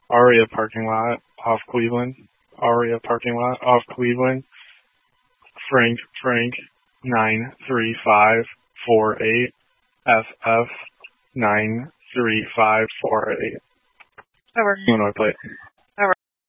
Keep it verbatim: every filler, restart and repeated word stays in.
Aria parking lot off Cleveland. Aria parking lot off Cleveland. Frank Frank nine three five four eight. F F nine three five four eight. Over. Illinois plate.